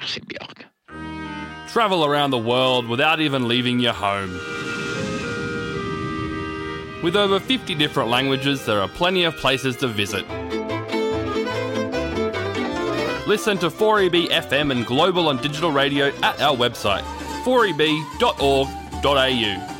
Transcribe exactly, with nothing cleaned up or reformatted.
Merci Björk. Travel around the world without even leaving your home. With over fifty different languages, there are plenty of places to visit. Listen to four E B F M and global and digital radio at our website, four e b dot org dot a u.